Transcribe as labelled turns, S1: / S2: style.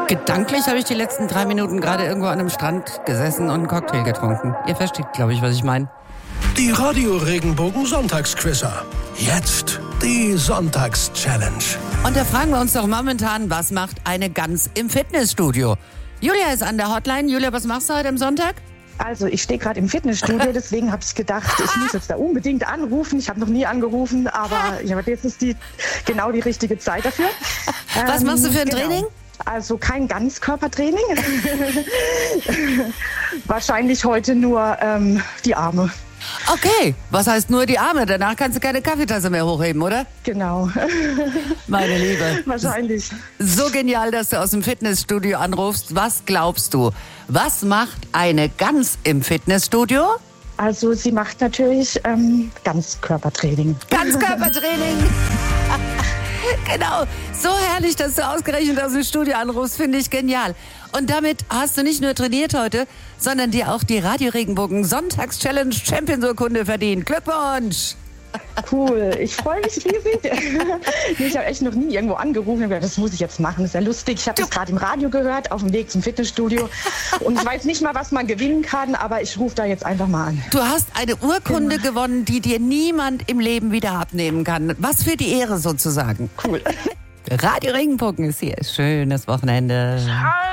S1: Gedanklich habe ich die letzten 3 Minuten gerade irgendwo an einem Strand gesessen und einen Cocktail getrunken. Ihr versteht, glaube ich, was ich meine.
S2: Die Radio Regenbogen Sonntagsquizzer. Jetzt die Sonntagschallenge.
S1: Und da fragen wir uns doch momentan, was macht eine Gans im Fitnessstudio? Julia ist an der Hotline. Julia, was machst du heute am Sonntag?
S3: Also ich stehe gerade im Fitnessstudio, deswegen habe ich gedacht, ich muss jetzt da unbedingt anrufen. Ich habe noch nie angerufen, aber ja, jetzt ist genau die richtige Zeit dafür.
S1: Was machst du für ein
S3: genau.
S1: Training?
S3: Also kein Ganzkörpertraining. Wahrscheinlich heute nur die Arme.
S1: Okay, was heißt nur die Arme? Danach kannst du keine Kaffeetasse mehr hochheben, oder?
S3: Genau.
S1: Meine Liebe.
S3: Wahrscheinlich.
S1: So genial, dass du aus dem Fitnessstudio anrufst. Was glaubst du? Was macht eine Gans im Fitnessstudio?
S3: Also sie macht natürlich Ganzkörpertraining.
S1: Ganzkörpertraining. Genau, so herrlich, dass du ausgerechnet aus dem Studio anrufst, finde ich genial. Und damit hast du nicht nur trainiert heute, sondern dir auch die Radio Regenbogen Sonntagschallenge Champions-Urkunde verdient. Glückwunsch!
S3: Cool, ich freue mich riesig. Ich habe echt noch nie irgendwo angerufen und gedacht, das muss ich jetzt machen, das ist ja lustig. Ich habe das gerade im Radio gehört, auf dem Weg zum Fitnessstudio. Und ich weiß nicht mal, was man gewinnen kann, aber ich rufe da jetzt einfach mal an.
S1: Du hast eine Urkunde gewonnen, die dir niemand im Leben wieder abnehmen kann. Was für die Ehre sozusagen.
S3: Cool.
S1: Radio Regenbogen ist hier. Schönes Wochenende.